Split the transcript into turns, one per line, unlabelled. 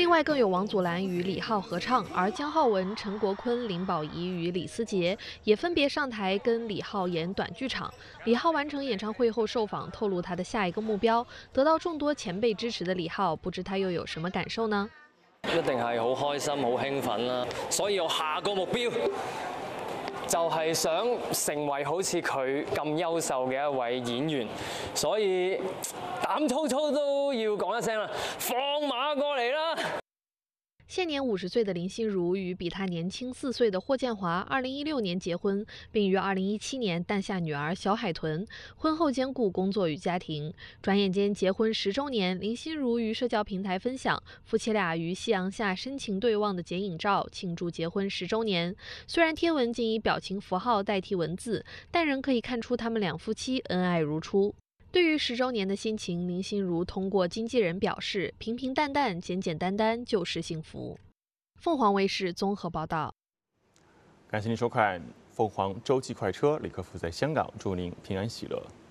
另外，更有王祖蓝与李浩合唱，而姜浩文、陈国坤、林保怡与李思杰也分别上台跟李浩演短剧场。李浩完成演唱会后受访，透露他的下一个目標，得到眾多前輩支持的李浩，不知他又有什麼感受呢？
一定係好開心、好興奮啦！所以我下個目標就係想成為好似佢咁優秀嘅一位演員，所以膽粗粗都要講一聲啦，放馬過嚟啦！
現年50歲的林心如與比她年輕4歲的霍建華2016年結婚，並於2017年誕下女兒小海豚。婚後兼顧工作與家庭。轉眼間結婚10週年，林心如於社交平台分享夫妻倆於夕陽下深情對望的剪影照，慶祝結婚10週年。雖然貼文僅以表情符號代替文字，但仍可以看出他們兩夫妻恩愛如初。對於10週年的心情，林心如通過經紀人表示，平平淡淡、簡簡單單就是幸福。鳳凰衛視綜合報道。
感謝您收看鳳凰週記快車，李克福在香港，祝您平安喜樂。